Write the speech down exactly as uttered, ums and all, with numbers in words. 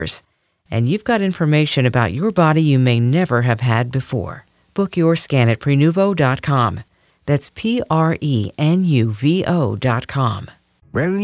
And you've got information about your body you may never have had before. Book your scan at prenuvo dot com. That's P R E N U V O dot com. Rarely